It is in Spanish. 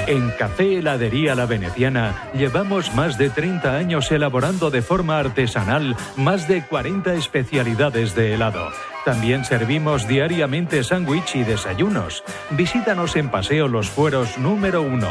En Café Heladería La Veneciana llevamos más de 30 años elaborando de forma artesanal más de 40 especialidades de helado. También servimos diariamente sándwich y desayunos. Visítanos en Paseo Los Fueros número 1.